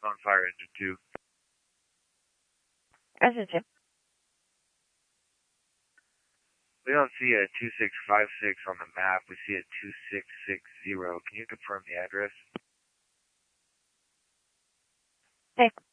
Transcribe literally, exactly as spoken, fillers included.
on fire, engine two. Engine two. We don't see a two six five six on the map. We see a two six six zero. Can you confirm the address? Okay.